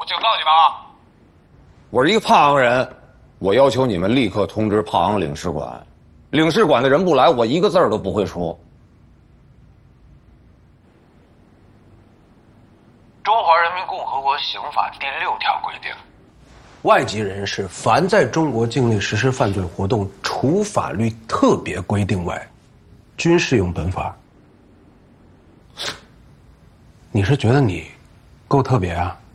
警告你们啊！ 我是一个帕昂人，我要求你们立刻通知帕昂领事馆，领事馆的人不来，我一个字儿都不会说。 中华人民共和国刑法第6条规定， 外籍人士凡在中国境内实施犯罪活动，除法律特别规定外，均适用本法。你是觉得你够特别啊？